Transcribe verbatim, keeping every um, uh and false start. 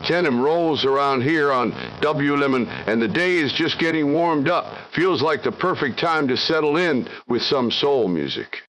Tenem rolls around here on W L I M, and, and the day is just getting warmed up. Feels like the perfect time to settle in with some soul music.